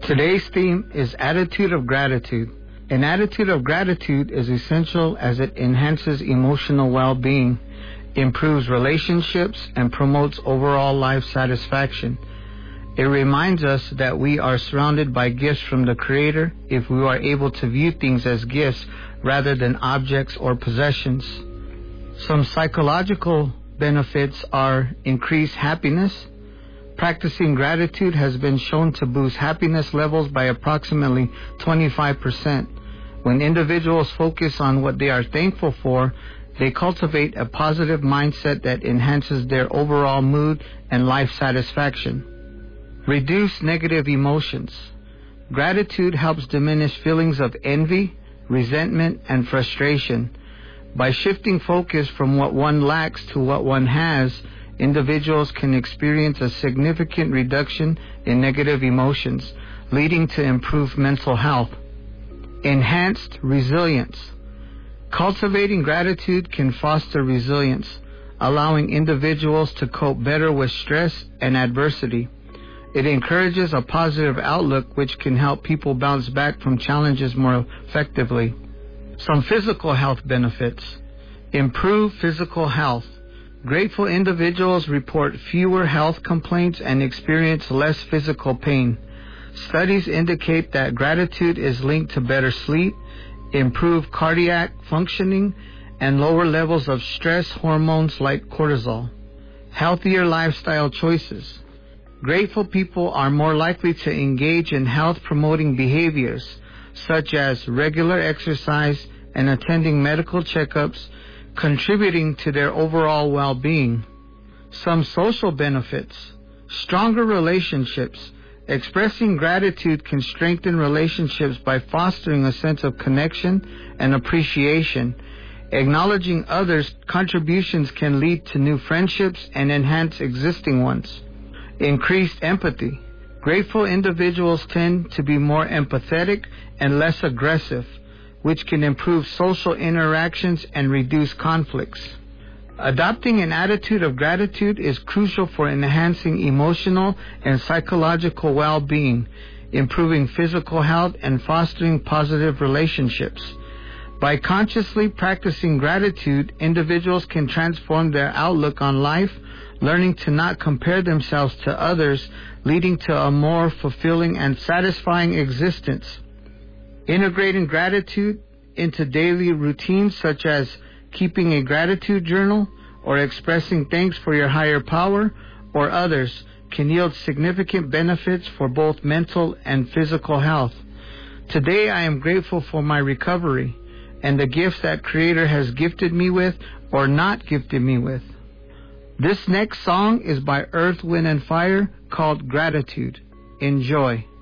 Today's theme is attitude of gratitude. An attitude of gratitude is essential as it enhances emotional well-being, improves relationships, and promotes overall life satisfaction. It reminds us that we are surrounded by gifts from the Creator if we are able to view things as gifts rather than objects or possessions. Some psychological benefits are increased happiness. Practicing gratitude has been shown to boost happiness levels by approximately 25%. When individuals focus on what they are thankful for, they cultivate a positive mindset that enhances their overall mood and life satisfaction. Reduce negative emotions. Gratitude helps diminish feelings of envy, resentment, and frustration. By shifting focus from what one lacks to what one has, individuals can experience a significant reduction in negative emotions, leading to improved mental health. Enhanced resilience. Cultivating gratitude can foster resilience, allowing individuals to cope better with stress and adversity. It encourages a positive outlook which can help people bounce back from challenges more effectively. Some physical health benefits. Improve physical health. Grateful individuals report fewer health complaints and experience less physical pain. Studies indicate that gratitude is linked to better sleep, improved cardiac functioning, and lower levels of stress hormones like cortisol. Healthier lifestyle choices. Grateful people are more likely to engage in health-promoting behaviors, such as regular exercise and attending medical checkups, contributing to their overall well-being. Some social benefits. Stronger relationships. Expressing gratitude can strengthen relationships by fostering a sense of connection and appreciation. Acknowledging others' contributions can lead to new friendships and enhance existing ones. Increased empathy. Grateful individuals tend to be more empathetic and less aggressive, which can improve social interactions and reduce conflicts. Adopting an attitude of gratitude is crucial for enhancing emotional and psychological well-being, improving physical health, and fostering positive relationships. By consciously practicing gratitude, individuals can transform their outlook on life, learning to not compare themselves to others, leading to a more fulfilling and satisfying existence. Integrating gratitude into daily routines such as keeping a gratitude journal or expressing thanks for your higher power or others can yield significant benefits for both mental and physical health. Today I am grateful for my recovery and the gifts that Creator has gifted me with or not gifted me with. This next song is by Earth, Wind, and Fire called Gratitude. Enjoy.